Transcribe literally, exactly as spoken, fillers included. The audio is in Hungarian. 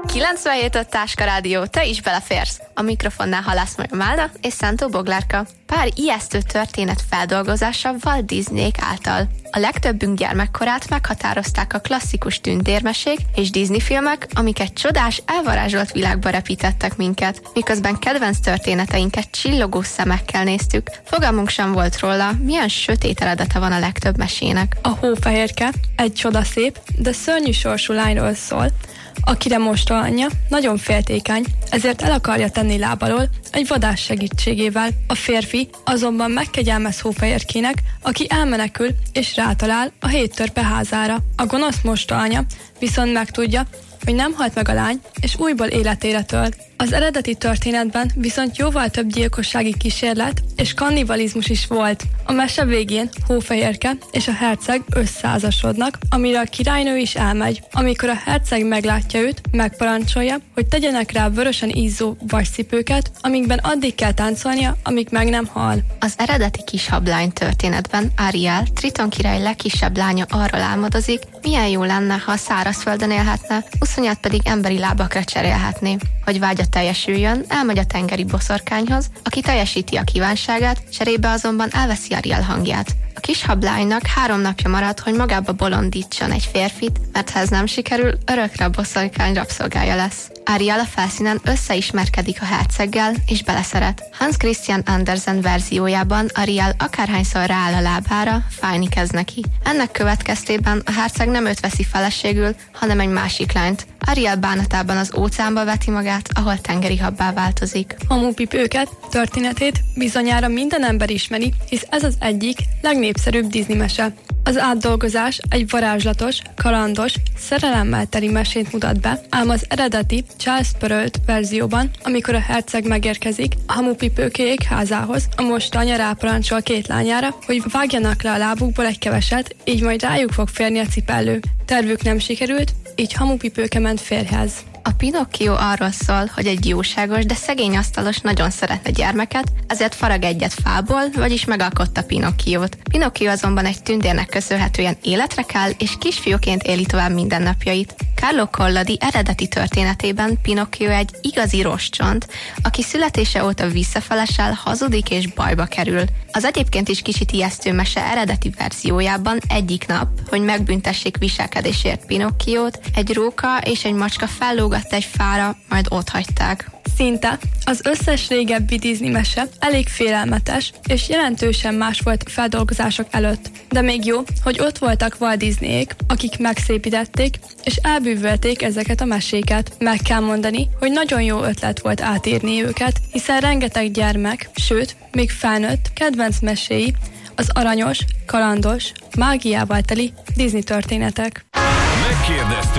kilencvenhét öt Táska Rádió, te is beleférsz. A mikrofonnál Halász Maja Málna és Szántó Boglárka. Pár ijesztő történet feldolgozása Walt Disneyék által. A legtöbbünk gyermekkorát meghatározták a klasszikus tündérmesék és Disney filmek, amik egy csodás, elvarázsolt világba repítettek minket, miközben kedvenc történeteinket csillogó szemekkel néztük. Fogalmunk sem volt róla, milyen sötét eredete van a legtöbb mesének. A Hófehérke egy csodaszép, de szörnyű sorsú lányról szól, akire most anyja nagyon féltékeny, ezért el akarja tenni lábalól egy vadász segítségével. A férfi azonban megkegyelmez Hófehérkének, aki elmenekül és rátalál a hét törpe házára. A gonosz mosta anya viszont megtudja, hogy nem halt meg a lány, és újból életére tölt. Az eredeti történetben viszont jóval több gyilkossági kísérlet és kannibalizmus is volt. A mese végén Hófehérke és a herceg összeházasodnak, amire a királynő is elmegy. Amikor a herceg meglátja őt, megparancsolja, hogy tegyenek rá vörösen izzó vascipőket, amikben addig kell táncolnia, amíg meg nem hal. Az eredeti kis hablány történetben Ariel, Triton király legkisebb lánya, arról álmodozik, milyen jó lenne, ha a szárazföldön élhetne, uszonyát pedig emberi lábakra cserélhetné. Hogy vágya teljesüljön, elmegy a tengeri boszorkányhoz, aki teljesíti a kívánságát, cserébe azonban elveszi Ariel hangját. A kis hablánynak három napja marad, hogy magába bolondítson egy férfit, mert ha ez nem sikerül, örökre a boszorkány rabszolgája lesz. Ariel a felszínen összeismerkedik a herceggel, és beleszeret. Hans Christian Andersen verziójában Ariel akárhányszor rááll a lábára, fájni kezd neki. Ennek következtében a herceg nem őt veszi feleségül, hanem egy másik lányt. Ariel bánatában az óceánba veti magát, ahol tengeri habbá változik. Hamupipőket történetét bizonyára minden ember ismeri, hisz ez az egyik legnépszerűbb Disney mese. Az átdolgozás egy varázslatos, kalandos, szerelemmel teli mesét mutat be, ám az eredeti Charles Perrault verzióban, amikor a herceg megérkezik a hamupipőkék házához, a mosta anya ráparancsol két lányára, hogy vágjanak le a lábukból egy keveset, így majd rájuk fog férni a cipellő. Tervük nem sikerült, így hamupipőke ment férjhez. A Pinocchio arról szól, hogy egy jóságos, de szegény asztalos nagyon szeretne gyermeket, ezért farag egyet fából, vagyis megalkotta Pinocchiót. Pinocchio azonban egy tündérnek köszönhetően életre kell, és kisfiúként éli tovább mindennapjait. Carlo Collodi eredeti történetében Pinocchio egy igazi rostcsont, aki születése óta visszafelesel, hazudik és bajba kerül. Az egyébként is kicsit ijesztő mese eredeti verziójában egyik nap, hogy megbüntessék viselkedésért Pinocchiót, egy róka és egy macska fellógatta egy fára, majd otthagyták. Szinte az összes régebbi Disney mese elég félelmetes, és jelentősen más volt a feldolgozások előtt. De még jó, hogy ott voltak Walt Disneyék, akik megszépítették, és elbűvölték ezeket a meséket. Meg kell mondani, hogy nagyon jó ötlet volt átírni őket, hiszen rengeteg gyermek, sőt, még felnőtt kedvenc meséi az aranyos, kalandos, mágiával teli Disney történetek. Megkérdeztük.